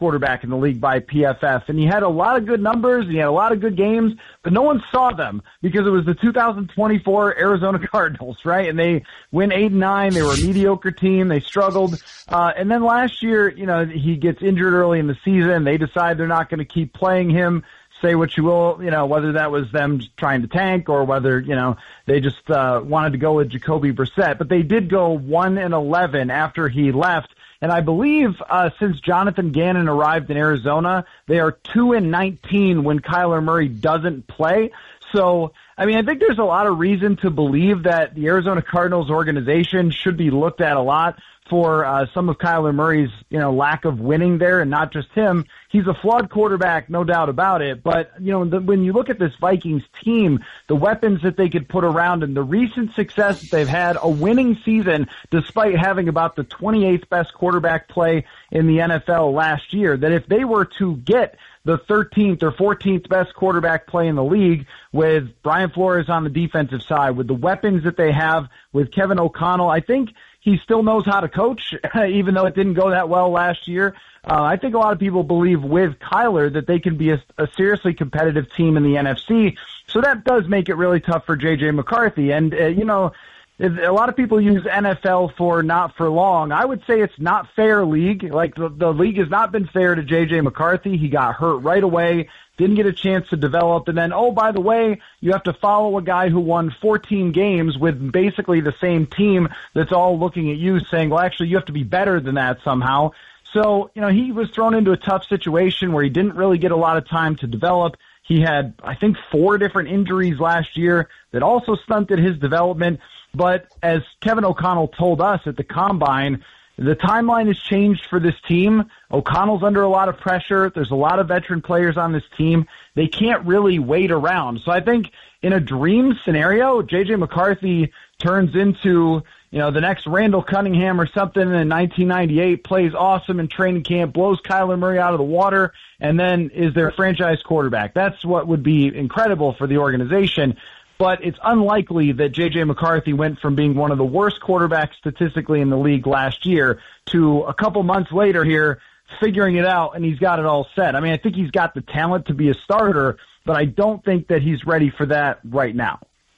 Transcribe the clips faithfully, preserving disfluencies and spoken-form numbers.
quarterback in the league by P F F, and he had a lot of good numbers, and he had a lot of good games, but no one saw them because it was the two thousand twenty-four Arizona Cardinals, right? And they win eight and nine. They were a mediocre team. They struggled. Uh, and then last year, you know, he gets injured early in the season. They decide they're not going to keep playing him. Say what you will, you know, whether that was them trying to tank or whether, you know, they just uh, wanted to go with Jacoby Brissett. But they did go one and eleven after he left. And I believe uh, since Jonathan Gannon arrived in Arizona, they are two and nineteen when Kyler Murray doesn't play. So, I mean, I think there's a lot of reason to believe that the Arizona Cardinals organization should be looked at a lot for uh, some of Kyler Murray's, you know, lack of winning there, and not just him. He's a flawed quarterback, no doubt about it. But, you know, the, when you look at this Vikings team, the weapons that they could put around and the recent success that they've had, a winning season despite having about the twenty-eighth best quarterback play in the N F L last year, that if they were to get the thirteenth or fourteenth best quarterback play in the league with Brian Flores on the defensive side, with the weapons that they have with Kevin O'Connell, I think he still knows how to coach, even though it didn't go that well last year. Uh, I think a lot of people believe with Kyler that they can be a, a seriously competitive team in the N F C. So that does make it really tough for J J McCarthy. And, uh, you know, a lot of people use N F L for not for long. I would say it's not fair league. Like, the, the league has not been fair to J J McCarthy. He got hurt right away, didn't get a chance to develop. And then, oh, by the way, you have to follow a guy who won fourteen games with basically the same team that's all looking at you saying, well, actually, you have to be better than that somehow. So, you know, he was thrown into a tough situation where he didn't really get a lot of time to develop. He had, I think, four different injuries last year that also stunted his development. But as Kevin O'Connell told us at the Combine, the timeline has changed for this team. O'Connell's under a lot of pressure. There's a lot of veteran players on this team. They can't really wait around. So I think in a dream scenario, J J McCarthy turns into, you know, the next Randall Cunningham or something in nineteen ninety-eight, plays awesome in training camp, blows Kyler Murray out of the water, and then is their franchise quarterback. That's what would be incredible for the organization. But it's unlikely that J J McCarthy went from being one of the worst quarterbacks statistically in the league last year to a couple months later here figuring it out, and he's got it all set. I mean, I think he's got the talent to be a starter, but I don't think that he's ready for that right now.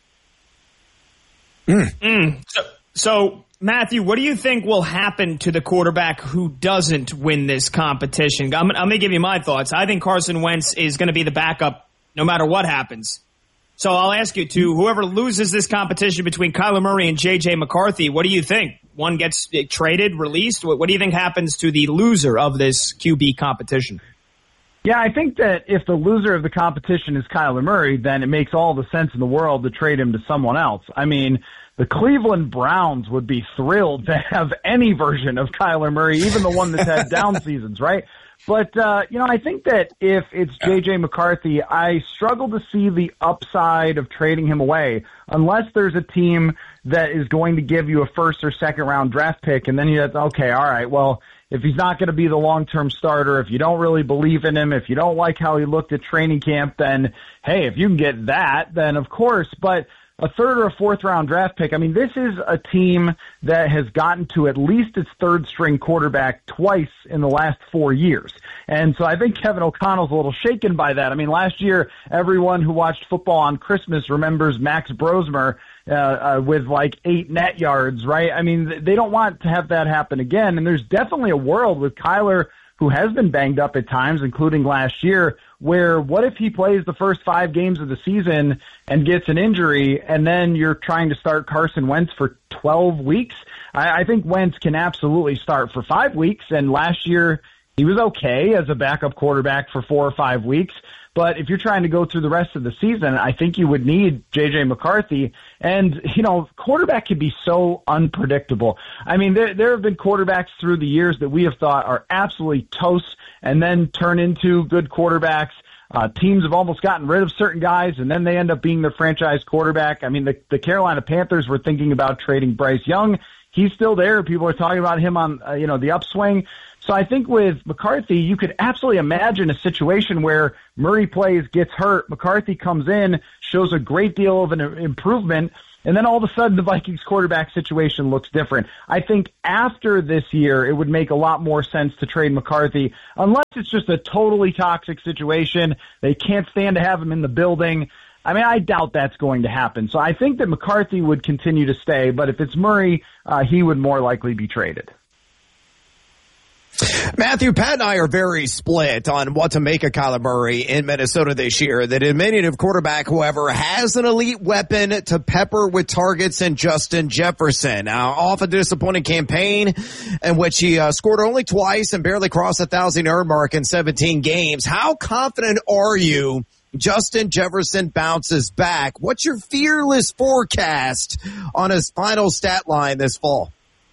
Mm. Mm. So, so, Matthew, what do you think will happen to the quarterback who doesn't win this competition? I'm, I'm going to give you my thoughts. I think Carson Wentz is going to be the backup no matter what happens. So I'll ask you to whoever loses this competition between Kyler Murray and J J McCarthy, what do you think? One gets traded, released? What, what do you think happens to the loser of this Q B competition? Yeah, I think that if the loser of the competition is Kyler Murray, then it makes all the sense in the world to trade him to someone else. I mean, the Cleveland Browns would be thrilled to have any version of Kyler Murray, even the one that's had down seasons, right? But, uh, you know, I think that if it's J J McCarthy, I struggle to see the upside of trading him away unless there's a team that is going to give you a first or second round draft pick. And then you have, okay, all right, well, if he's not going to be the long-term starter, if you don't really believe in him, if you don't like how he looked at training camp, then, hey, if you can get that, then of course. But a third or a fourth round draft pick, I mean, this is a team that has gotten to at least its third string quarterback twice in the last four years. And so I think Kevin O'Connell's a little shaken by that. I mean, last year, everyone who watched football on Christmas remembers Max Brosmer uh, uh, with like eight net yards, right? I mean, they don't want to have that happen again. And there's definitely a world with Kyler, who has been banged up at times, including last year, where what if he plays the first five games of the season and gets an injury, and then you're trying to start Carson Wentz for twelve weeks? I, I think Wentz can absolutely start for five weeks, and last year he was okay as a backup quarterback for four or five weeks. But if you're trying to go through the rest of the season, I think you would need J J McCarthy. And, you know, quarterback can be so unpredictable. I mean, there, there have been quarterbacks through the years that we have thought are absolutely toast and then turn into good quarterbacks. Uh, teams have almost gotten rid of certain guys, and then they end up being their franchise quarterback. I mean, the, the Carolina Panthers were thinking about trading Bryce Young. He's still there. People are talking about him on, uh, you know, the upswing. So I think with McCarthy, you could absolutely imagine a situation where Murray plays, gets hurt, McCarthy comes in, shows a great deal of an improvement, And then all of a sudden the Vikings quarterback situation looks different. I think after this year, it would make a lot more sense to trade McCarthy, unless it's just a totally toxic situation. They can't stand to have him in the building. I mean, I doubt that's going to happen. So I think that McCarthy would continue to stay, but if it's Murray, uh, he would more likely be traded. Matthew, Pat and I are very split on what to make of Kyler Murray in Minnesota this year. The diminutive quarterback, however, has an elite weapon to pepper with targets in Justin Jefferson. Now, off a disappointing campaign in which he uh, scored only twice and barely crossed the thousand-yard mark in seventeen games. How confident are you Justin Jefferson bounces back? What's your fearless forecast on his final stat line this fall?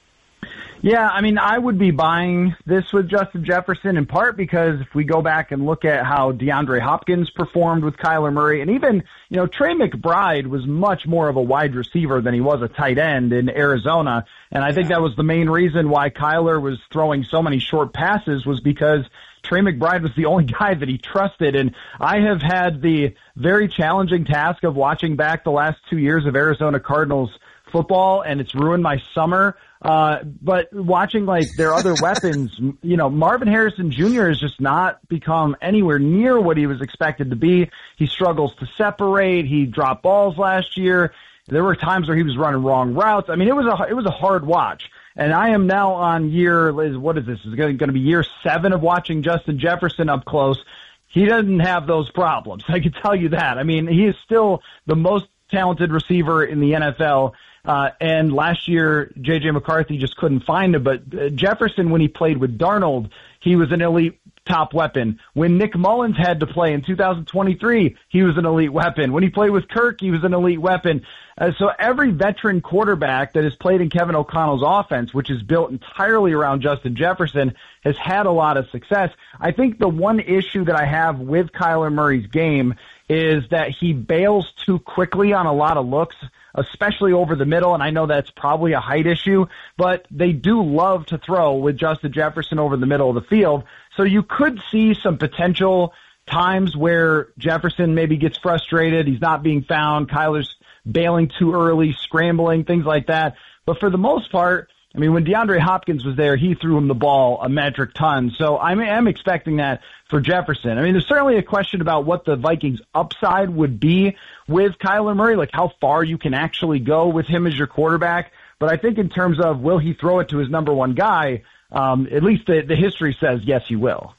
Yeah, I mean, I would be buying this with Justin Jefferson in part because if we go back and look at how DeAndre Hopkins performed with Kyler Murray, and even, you know, Trey McBride was much more of a wide receiver than he was a tight end in Arizona. And I think that was the main reason why Kyler was throwing so many short passes, was because Trey McBride was the only guy that he trusted. And I have had the very challenging task of watching back the last two years of Arizona Cardinals football, and it's ruined my summer. Uh, but watching like their other weapons, you know, Marvin Harrison Junior has just not become anywhere near what he was expected to be. He struggles to separate. He dropped balls last year. There were times where he was running wrong routes. I mean, it was a, it was a hard watch. And I am now on year, what is this? It's going to be year seven of watching Justin Jefferson up close. He doesn't have those problems. I can tell you that. I mean, he is still the most talented receiver in the N F L. Uh, and last year, J J McCarthy just couldn't find him. But uh, Jefferson, when he played with Darnold, he was an elite top weapon. When Nick Mullins had to play in two thousand twenty-three, he was an elite weapon. When he played with Kirk, he was an elite weapon. Uh, so every veteran quarterback that has played in Kevin O'Connell's offense, which is built entirely around Justin Jefferson, has had a lot of success. I think the one issue that I have with Kyler Murray's game is that he bails too quickly on a lot of looks, especially over the middle, and I know that's probably a height issue, but they do love to throw with Justin Jefferson over the middle of the field. So you could see some potential times where Jefferson maybe gets frustrated, he's not being found, Kyler's bailing too early, scrambling, things like that. But for the most part, I mean, when DeAndre Hopkins was there, he threw him the ball a metric ton. So I'm, I'm expecting that for Jefferson. I mean, there's certainly a question about what the Vikings' upside would be with Kyler Murray, like how far you can actually go with him as your quarterback. But I think in terms of will he throw it to his number one guy, um, at least the, the history says yes, he will.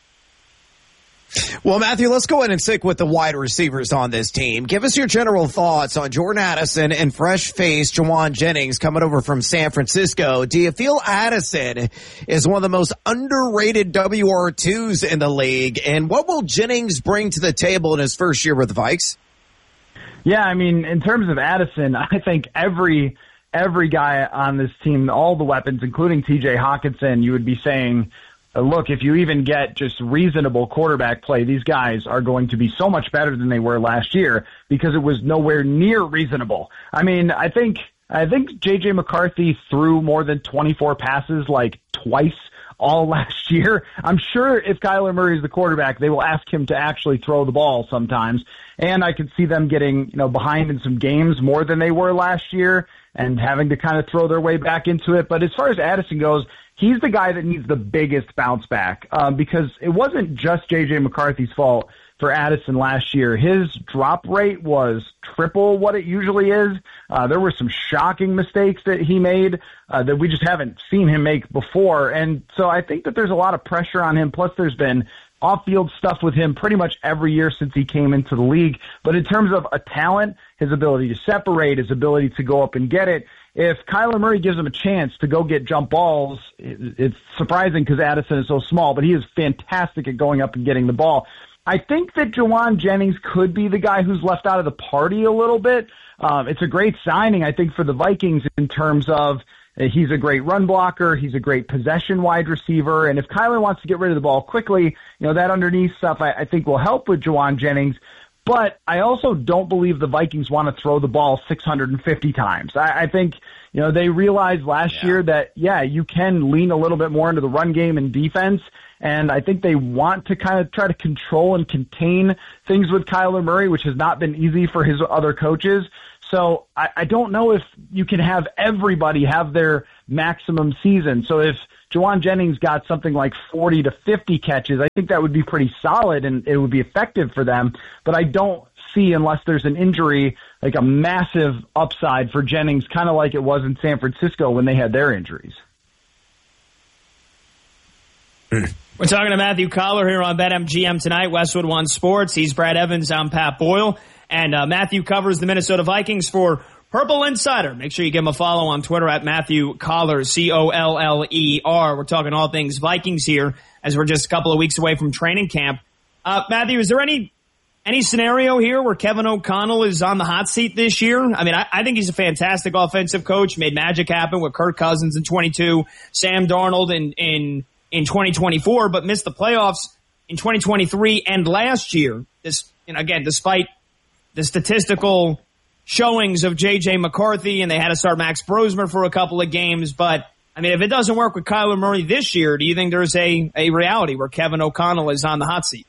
Well, Matthew, let's go ahead and stick with the wide receivers on this team. Give us your general thoughts on Jordan Addison and fresh-faced Jauan Jennings coming over from San Francisco. Do you feel Addison is one of the most underrated W R twos in the league? And what will Jennings bring to the table in his first year with the Vikes? Yeah, I mean, in terms of Addison, I think every every guy on this team, all the weapons, including T J Hockenson, you would be saying, look, if you even get just reasonable quarterback play, these guys are going to be so much better than they were last year because it was nowhere near reasonable. I mean, I think I think J J McCarthy threw more than twenty-four passes like twice all last year. I'm sure if Kyler Murray is the quarterback, they will ask him to actually throw the ball sometimes. And I could see them getting, you know, behind in some games more than they were last year and having to kind of throw their way back into it. But as far as Addison goes, he's the guy that needs the biggest bounce back um, because it wasn't just J J McCarthy's fault for Addison last year. His drop rate was triple what it usually is. Uh, there were some shocking mistakes that he made uh, that we just haven't seen him make before. And so I think that there's a lot of pressure on him. Plus there's been off-field stuff with him pretty much every year since he came into the league. But in terms of a talent, his ability to separate, his ability to go up and get it, if Kyler Murray gives him a chance to go get jump balls, it's surprising because Addison is so small, but he is fantastic at going up and getting the ball. I think that Jauan Jennings could be the guy who's left out of the party a little bit. Um, it's a great signing, I think, for the Vikings in terms of uh, he's a great run blocker, he's a great possession wide receiver, and if Kyler wants to get rid of the ball quickly, you know, that underneath stuff I, I think will help with Jauan Jennings. But I also don't believe the Vikings want to throw the ball six hundred fifty times. I, I think, you know, they realized last yeah. year that, yeah, you can lean a little bit more into the run game and defense. And I think they want to kind of try to control and contain things with Kyler Murray, which has not been easy for his other coaches. So I, I don't know if you can have everybody have their maximum season. So if Jauan Jennings got something like forty to fifty catches, I think that would be pretty solid and it would be effective for them. But I don't see, unless there's an injury, like a massive upside for Jennings, kind of like it was in San Francisco when they had their injuries. We're talking to Matthew Coller here on BetMGM tonight, Westwood One Sports. He's Brad Evans. I'm Pat Boyle. And uh, Matthew covers the Minnesota Vikings for Purple Insider. Make sure you give him a follow on Twitter at Matthew Coller, C O L L E R. We're talking all things Vikings here as we're just a couple of weeks away from training camp. Uh, Matthew, is there any any scenario here where Kevin O'Connell is on the hot seat this year? I mean, I, I think he's a fantastic offensive coach, made magic happen with Kirk Cousins in twenty-two, Sam Darnold in in in twenty twenty-four, but missed the playoffs in twenty twenty-three and last year. This, you know, again, despite the statistical showings of J J McCarthy, and they had to start Max Brosmer for a couple of games. But, I mean, if it doesn't work with Kyler Murray this year, do you think there's a, a reality where Kevin O'Connell is on the hot seat?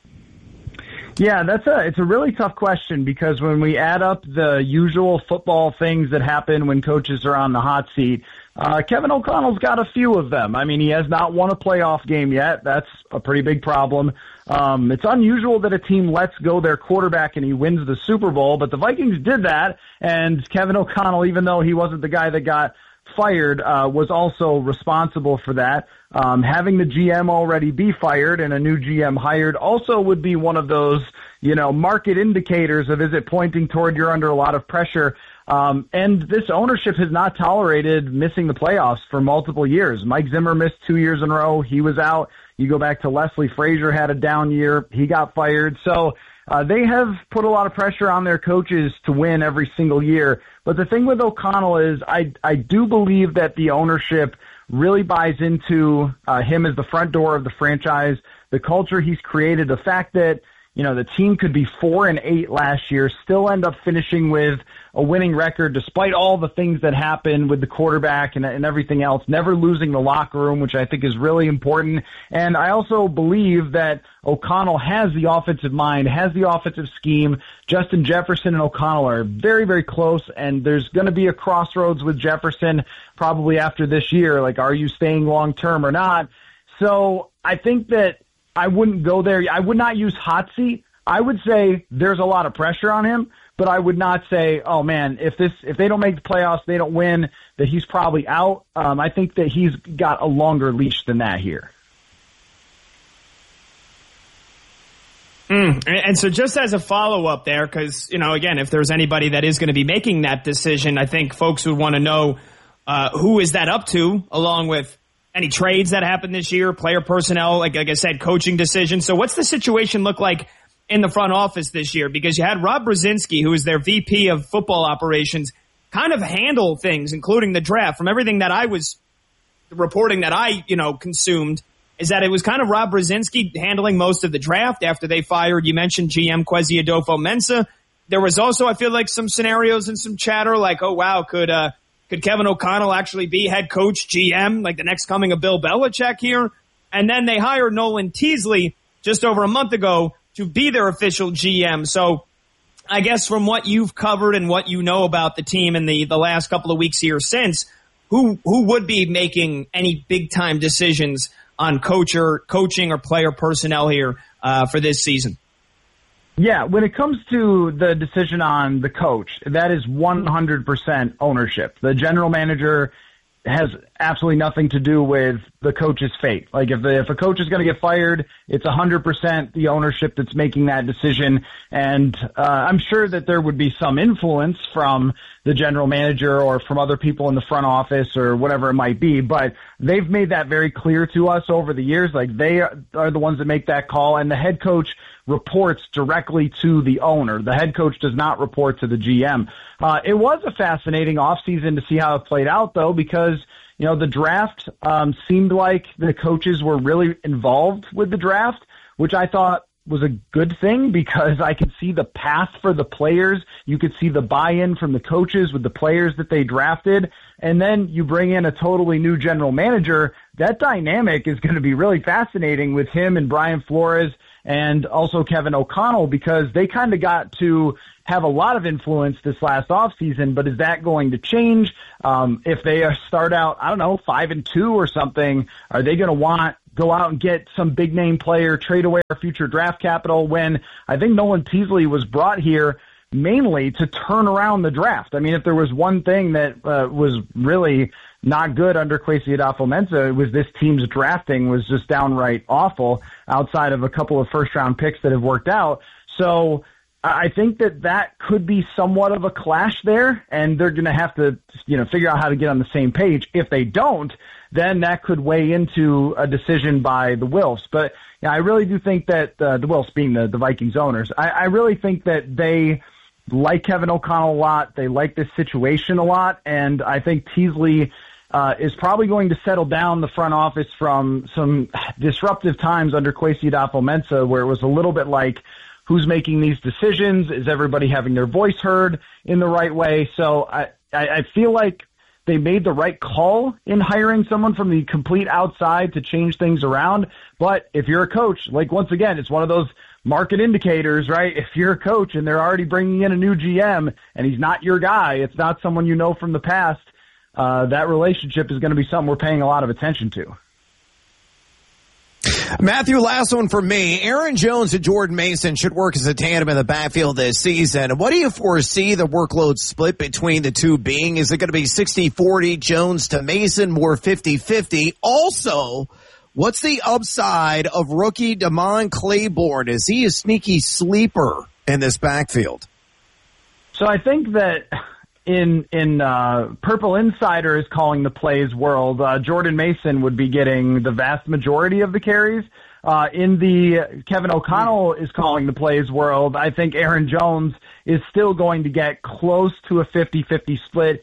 Yeah, that's a it's a really tough question, because when we add up the usual football things that happen when coaches are on the hot seat, uh, Kevin O'Connell's got a few of them. I mean, he has not won a playoff game yet. That's a pretty big problem. Um, it's unusual that a team lets go their quarterback and he wins the Super Bowl, but the Vikings did that, and Kevin O'Connell, even though he wasn't the guy that got fired, uh, was also responsible for that. Um, having the G M already be fired and a new G M hired also would be one of those, you know, market indicators of, is it pointing toward you're under a lot of pressure? Um, and this ownership has not tolerated missing the playoffs for multiple years. Mike Zimmer missed two years in a row. He was out. You go back to Leslie Frazier, had a down year. He got fired. So uh, they have put a lot of pressure on their coaches to win every single year. But the thing with O'Connell is I, I do believe that the ownership really buys into uh, him as the front door of the franchise, the culture he's created, the fact that, you know, the team could be four and eight last year, still end up finishing with a winning record despite all the things that happened with the quarterback and, and everything else, never losing the locker room, which I think is really important. And I also believe that O'Connell has the offensive mind, has the offensive scheme. Justin Jefferson and O'Connell are very, very close, and there's going to be a crossroads with Jefferson probably after this year. Like, are you staying long term or not? So I think that I wouldn't go there. I would not use hot seat. I would say there's a lot of pressure on him, but I would not say, oh man, if this, if they don't make the playoffs, they don't win, that he's probably out. Um, I think that he's got a longer leash than that here. Mm. And so just as a follow-up there, because, you know, again, if there's anybody that is going to be making that decision, I think folks would want to know uh, who is that up to, along with any trades that happened this year, player personnel, like, like I said, coaching decisions. So what's the situation look like in the front office this year? Because you had Rob Brzezinski, who is their V P of football operations, kind of handle things, including the draft. From everything that I was reporting that I, you know, consumed, is that it was kind of Rob Brzezinski handling most of the draft after they fired, you mentioned G M Kwesi Adolfo-Mensah. There was also, I feel like, some scenarios and some chatter like, oh, wow, could uh, could Kevin O'Connell actually be head coach, G M, like the next coming of Bill Belichick here? And then they hired Nolan Teasley just over a month ago to be their official G M. So I guess from what you've covered and what you know about the team in the, the last couple of weeks here since, who who would be making any big-time decisions on coach or coaching or player personnel here uh, for this season? Yeah, when it comes to the decision on the coach, that is one hundred percent ownership. The general manager has absolutely nothing to do with the coach's fate. Like if the, if a coach is going to get fired, it's one hundred percent the ownership that's making that decision. And uh, I'm sure that there would be some influence from the general manager or from other people in the front office or whatever it might be. But they've made that very clear to us over the years. Like they are, are the ones that make that call, and the head coach reports directly to the owner. The head coach does not report to the G M. Uh, it was a fascinating offseason to see how it played out, though, because, you know, the draft um, seemed like the coaches were really involved with the draft, which I thought was a good thing because I could see the path for the players. You could see the buy-in from the coaches with the players that they drafted. And then you bring in a totally new general manager. That dynamic is going to be really fascinating with him and Brian Flores and also Kevin O'Connell, because they kind of got to have a lot of influence this last offseason, but is that going to change? Um, if they start out, I don't know, five and two or something, are they going to want go out and get some big name player, trade away our future draft capital, when I think Nolan Teasley was brought here mainly to turn around the draft? I mean, if there was one thing that uh, was really not good under Kwesi Adolfo-Mensah, it was this team's drafting was just downright awful outside of a couple of first round picks that have worked out. So I think that that could be somewhat of a clash there, and they're going to have to, you know, figure out how to get on the same page. If they don't, then that could weigh into a decision by the Wilfs. But yeah, I really do think that uh, the Wilfs being the, the Vikings owners, I, I really think that they like Kevin O'Connell a lot. They like this situation a lot, and I think Teasley uh, is probably going to settle down the front office from some disruptive times under Kwesi Adolfo-Mensah, where it was a little bit like, who's making these decisions? Is everybody having their voice heard in the right way? So I, I, I feel like they made the right call in hiring someone from the complete outside to change things around. But if you're a coach, like once again, it's one of those market indicators, right? If you're a coach and they're already bringing in a new G M and he's not your guy, it's not someone you know from the past, uh, that relationship is going to be something we're paying a lot of attention to. Matthew, last one for me. Aaron Jones and Jordan Mason should work as a tandem in the backfield this season. What do you foresee the workload split between the two being? Is it going to be sixty forty Jones to Mason, more fifty-fifty? Also, what's the upside of rookie Damon Claiborne? Is he a sneaky sleeper in this backfield? So I think that in in uh, Purple Insider is calling the plays world, uh, Jordan Mason would be getting the vast majority of the carries. Uh, in the Kevin O'Connell is calling the plays world, I think Aaron Jones is still going to get close to a fifty-fifty split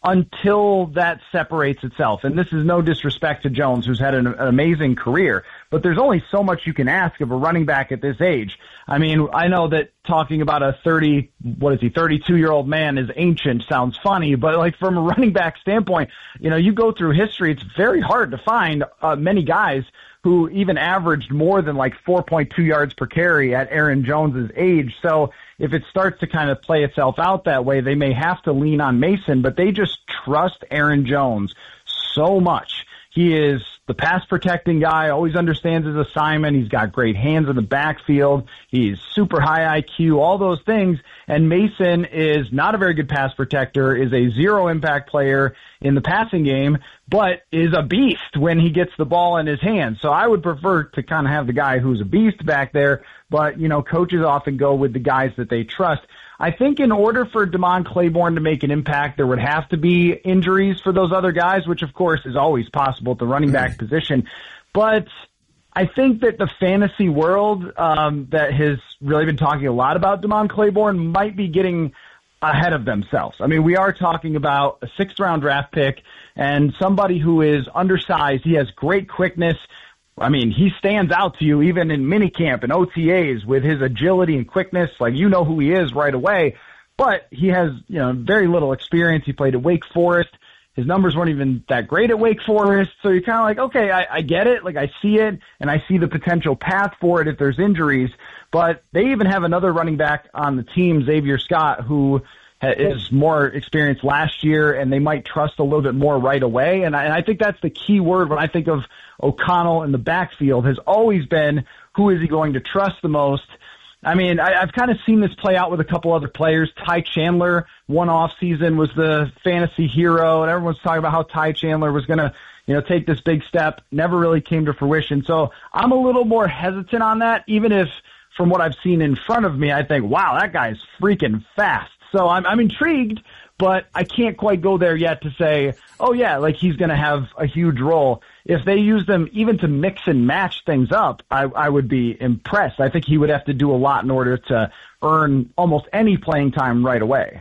until that separates itself. And this is no disrespect to Jones, who's had an, an amazing career, but there's only so much you can ask of a running back at this age. I mean, I know that talking about a thirty, what is he, thirty-two-year-old man is ancient sounds funny, but like from a running back standpoint, you know, you go through history, it's very hard to find uh, many guys who even averaged more than like four point two yards per carry at Aaron Jones's age. So if it starts to kind of play itself out that way, they may have to lean on Mason, but they just trust Aaron Jones so much. He is the pass protecting guy, always understands his assignment. He's got great hands in the backfield. He's super high I Q, all those things. And Mason is not a very good pass protector, is a zero impact player in the passing game, but is a beast when he gets the ball in his hands. So I would prefer to kind of have the guy who's a beast back there, but, you know, coaches often go with the guys that they trust. I think in order for Damon Claiborne to make an impact, there would have to be injuries for those other guys, which of course is always possible at the running back position. But I think that the fantasy world um, that has really been talking a lot about Damon Claiborne might be getting ahead of themselves. I mean, we are talking about a sixth round draft pick and somebody who is undersized. He has great quickness. I mean, he stands out to you even in minicamp and O T As with his agility and quickness. Like, you know who he is right away. But he has, you know, very little experience. He played at Wake Forest. His numbers weren't even that great at Wake Forest. So you're kind of like, okay, I, I get it. Like, I see it, and I see the potential path for it if there's injuries. But they even have another running back on the team, Xavier Scott, who is more experienced last year, and they might trust a little bit more right away. And I, and I think that's the key word when I think of O'Connell in the backfield, has always been, who is he going to trust the most? I mean, I, I've kind of seen this play out with a couple other players. Ty Chandler, one off season, was the fantasy hero, and everyone's talking about how Ty Chandler was going to, you know, take this big step. Never really came to fruition. So I'm a little more hesitant on that, even if from what I've seen in front of me, I think, wow, that guy's freaking fast. So I'm, I'm intrigued, but I can't quite go there yet to say, oh yeah, like he's going to have a huge role. If they use them even to mix and match things up, I, I would be impressed. I think he would have to do a lot in order to earn almost any playing time right away.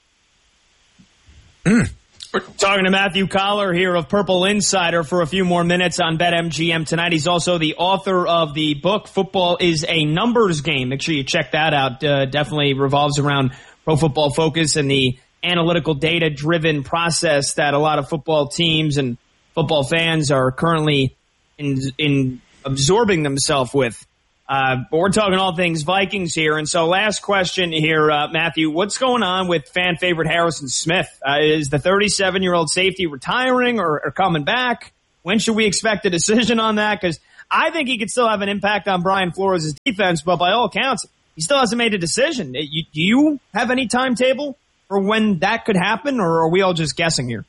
Mm. We're talking to Matthew Coller here of Purple Insider for a few more minutes on BetMGM tonight. He's also the author of the book, Football is a Numbers Game. Make sure you check that out. Uh, definitely revolves around Pro Football Focus and the analytical data-driven process that a lot of football teams and football fans are currently in, in absorbing themselves with. Uh, but we're talking all things Vikings here. And so last question here, uh, Matthew, what's going on with fan favorite Harrison Smith? Uh, is the thirty-seven-year-old safety retiring or, or coming back? When should we expect a decision on that? Because I think he could still have an impact on Brian Flores' defense, but by all accounts, he still hasn't made a decision. You, do you have any timetable for when that could happen, or are we all just guessing here?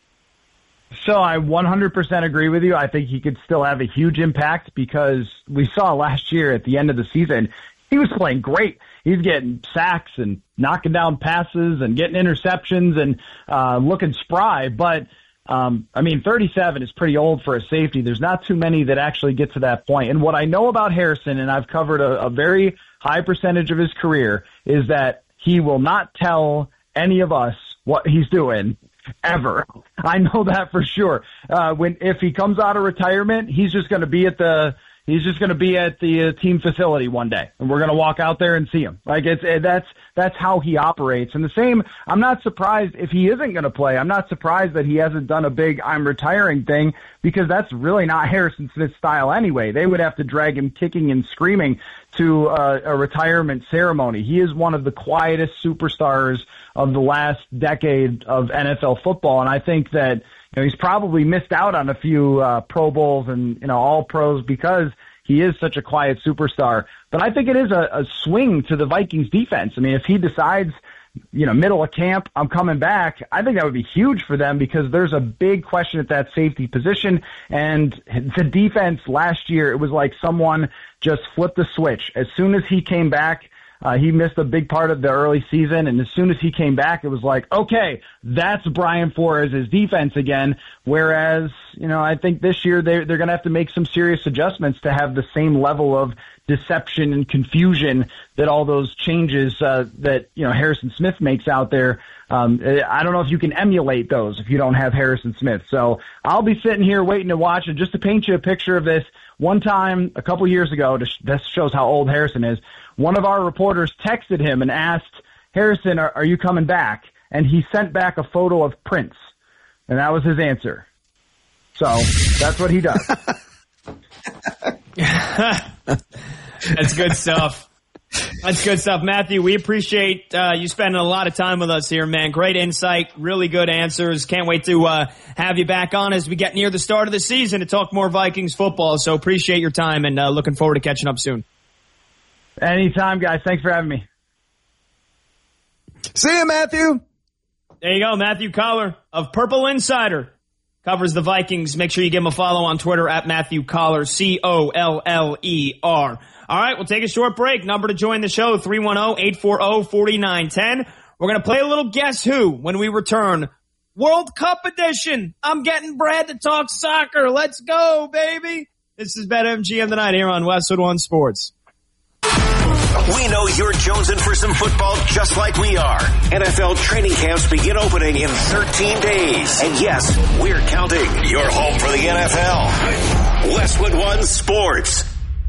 So I one hundred percent agree with you. I think he could still have a huge impact because we saw last year at the end of the season, he was playing great. He's getting sacks and knocking down passes and getting interceptions and uh, looking spry. But, um, I mean, thirty-seven is pretty old for a safety. There's not too many that actually get to that point. And what I know about Harrison, and I've covered a, a very high percentage of his career, is that he will not tell any of us what he's doing. Ever. I know that for sure. Uh, when, if he comes out of retirement, he's just going to be at the, he's just going to be at the uh, team facility one day and we're going to walk out there and see him. Like it's, it, that's, that's how he operates. And the same, I'm not surprised if he isn't going to play. I'm not surprised that he hasn't done a big I'm retiring thing because that's really not Harrison Smith's style anyway. They would have to drag him kicking and screaming to uh, a retirement ceremony. He is one of the quietest superstars of the last decade of N F L football, and I think that you know he's probably missed out on a few uh, Pro Bowls and you know All Pros because he is such a quiet superstar. But I think it is a, a swing to the Vikings defense. I mean, if he decides, you know, middle of camp, I'm coming back, I think that would be huge for them because there's a big question at that safety position. And the defense last year, it was like someone just flipped the switch. As soon as he came back, Uh, he missed a big part of the early season, and as soon as he came back, it was like, okay, that's Brian Flores' defense again. Whereas, you know, I think this year they're, they're going to have to make some serious adjustments to have the same level of deception and confusion that all those changes uh, that, you know, Harrison Smith makes out there. Um, I don't know if you can emulate those if you don't have Harrison Smith. So I'll be sitting here waiting to watch it. Just to paint you a picture of this, one time a couple years ago, this shows how old Harrison is, one of our reporters texted him and asked, Harrison, are, are you coming back? And he sent back a photo of Prince. And that was his answer. So that's what he does. That's good stuff. That's good stuff. Matthew, we appreciate uh, you spending a lot of time with us here, man. Great insight, really good answers. Can't wait to uh, have you back on as we get near the start of the season to talk more Vikings football. So appreciate your time and uh, looking forward to catching up soon. Anytime, guys. Thanks for having me. See you, Matthew. There you go. Matthew Coller of Purple Insider covers the Vikings. Make sure you give him a follow on Twitter at Matthew Coller, C O L L E R. All right, we'll take a short break. Number to join the show, three one zero, eight four zero, four nine one zero. We're going to play a little Guess Who when we return. World Cup edition. I'm getting Brad to talk soccer. Let's go, baby. This is BetMGM tonight here on Westwood One Sports. We know you're jonesing for some football just like we are. N F L training camps begin opening in thirteen days. And yes, we're counting. You're home for the N F L. Westwood One Sports.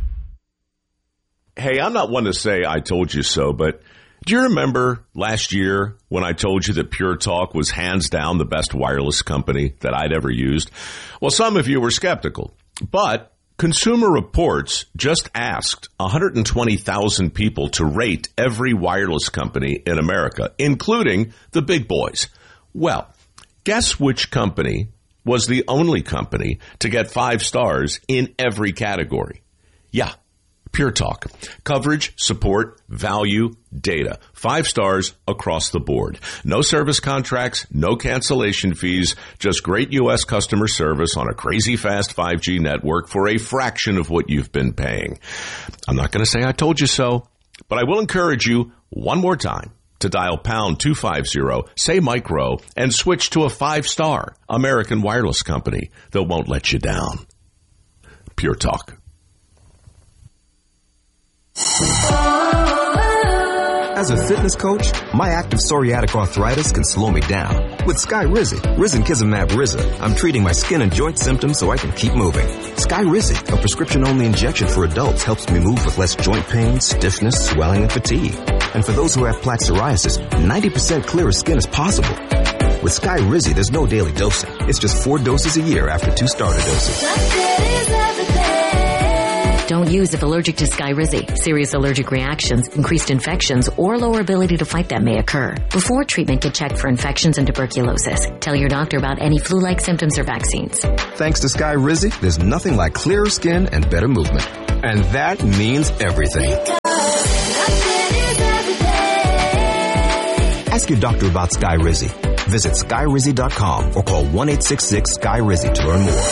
Hey, I'm not one to say I told you so, but do you remember last year when I told you that Pure Talk was hands down the best wireless company that I'd ever used? Well, some of you were skeptical, but Consumer Reports just asked one hundred twenty thousand people to rate every wireless company in America, including the big boys. Well, guess which company was the only company to get five stars in every category? Yeah, Pure Talk. Coverage, support, value, data. Five stars across the board. No service contracts, no cancellation fees, just great U S customer service on a crazy fast five G network for a fraction of what you've been paying. I'm not going to say I told you so, but I will encourage you one more time to dial pound two fifty, say micro, and switch to a five-star American wireless company that won't let you down. Pure Talk. As a fitness coach, my active psoriatic arthritis can slow me down. With Skyrizi, Risankizumab Riza, I'm treating my skin and joint symptoms so I can keep moving. Skyrizi, a prescription-only injection for adults, helps me move with less joint pain, stiffness, swelling, and fatigue. And for those who have plaque psoriasis, ninety percent clearer skin is possible. With Skyrizi, there's no daily dosing. It's just four doses a year after two starter doses. Don't use if allergic to Skyrizi. Serious allergic reactions, increased infections, or lower ability to fight them may occur. Before treatment, get checked for infections and tuberculosis. Tell your doctor about any flu-like symptoms or vaccines. Thanks to Skyrizi, there's nothing like clearer skin and better movement. And that means everything. Ask your doctor about Skyrizi. Visit Skyrizi dot com or call one eight six six Sky Rizzi to learn more.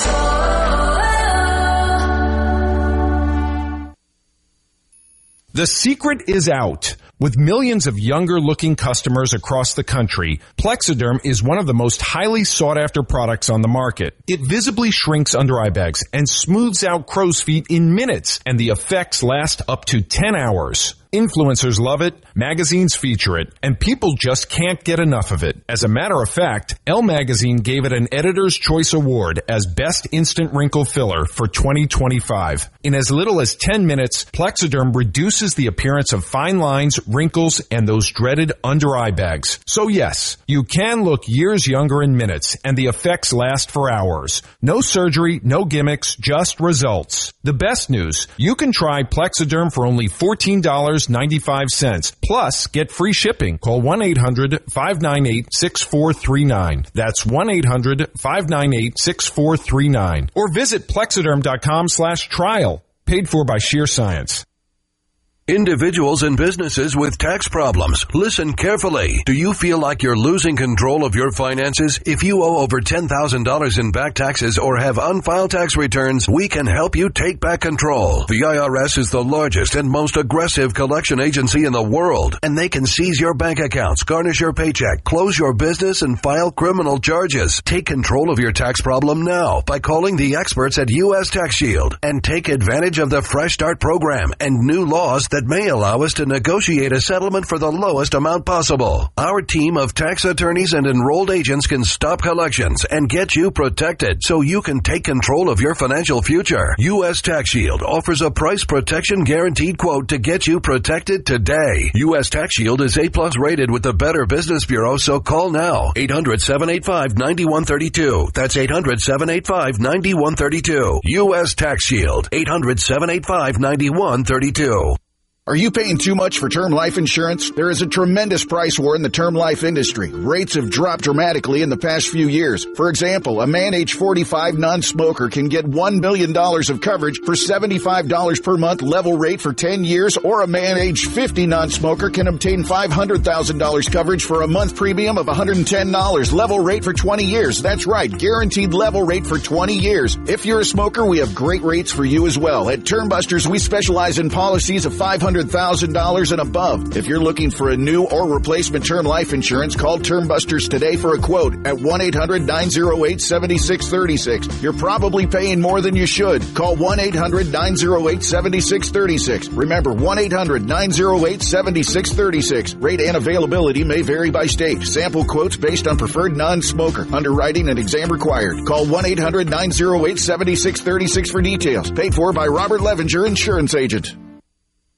The secret is out. With millions of younger-looking customers across the country, Plexiderm is one of the most highly sought-after products on the market. It visibly shrinks under eye bags and smooths out crow's feet in minutes, and the effects last up to ten hours. Influencers love it, magazines feature it, and people just can't get enough of it. As a matter of fact, Elle Magazine gave it an Editor's Choice Award as Best Instant Wrinkle Filler for twenty twenty-five. In as little as ten minutes, Plexiderm reduces the appearance of fine lines, wrinkles, and those dreaded under-eye bags. So yes, you can look years younger in minutes, and the effects last for hours. No surgery, no gimmicks, just results. The best news, you can try Plexiderm for only fourteen dollars and ninety-five cents. Plus, get free shipping. Call one eight hundred five nine eight six four three nine. That's one eight hundred five nine eight six four three nine. Or visit Plexiderm dot com slash trial. Paid for by Sheer Science. Individuals and businesses with tax problems, listen carefully. Do you feel like you're losing control of your finances? If you owe over ten thousand dollars in back taxes or have unfiled tax returns, we can help you take back control. The I R S is the largest and most aggressive collection agency in the world, and they can seize your bank accounts, garnish your paycheck, close your business, and file criminal charges. Take control of your tax problem now by calling the experts at U S Tax Shield and take advantage of the Fresh Start program and new laws that may allow us to negotiate a settlement for the lowest amount possible. Our team of tax attorneys and enrolled agents can stop collections and get you protected so you can take control of your financial future. U S Tax Shield offers a price protection guaranteed quote to get you protected today. U S Tax Shield is A plus rated with the Better Business Bureau, so call now. eight hundred seven eight five nine one three two. That's eight hundred seven eight five nine one three two. U S Tax Shield. eight hundred seven eight five nine one three two. Are you paying too much for term life insurance? There is a tremendous price war in the term life industry. Rates have dropped dramatically in the past few years. For example, a man age forty-five non-smoker can get one million dollars of coverage for seventy-five dollars per month level rate for ten years, or a man age fifty non-smoker can obtain five hundred thousand dollars coverage for a month premium of one hundred ten dollars level rate for twenty years. That's right, guaranteed level rate for twenty years. If you're a smoker, we have great rates for you as well. At Term Busters, we specialize in policies of five hundred thousand dollars and above. If you're looking for a new or replacement term life insurance, call Term Busters today for a quote at one eight hundred nine oh eight seven six three six. You're probably paying more than you should. Call one eight hundred nine oh eight seven six three six. Remember, one eight hundred nine oh eight seven six three six. Rate and availability may vary by state. Sample quotes based on preferred non-smoker. Underwriting and exam required. Call one eight hundred nine oh eight seven six three six for details. Paid for by Robert Levenger, Insurance Agent.